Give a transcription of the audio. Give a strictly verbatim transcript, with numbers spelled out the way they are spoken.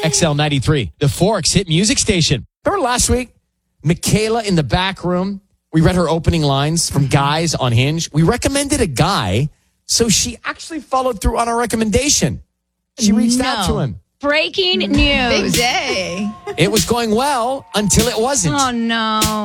X L ninety-three, the Forks hit music station. Remember last week, Michaela in the back room? We read her opening lines from guys on Hinge. We recommended a guy, so she actually followed through on our recommendation. She reached no. out to him. Breaking news. Big day. It was going well until it wasn't. Oh, no.